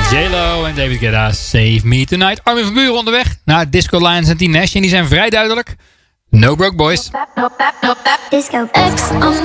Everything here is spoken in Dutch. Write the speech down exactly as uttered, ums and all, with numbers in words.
J-Lo en David Guetta, Save Me Tonight. Armin van Buuren onderweg naar Disco Lions en Team Nash. En die zijn vrij duidelijk. No Broke Boys. Disco X on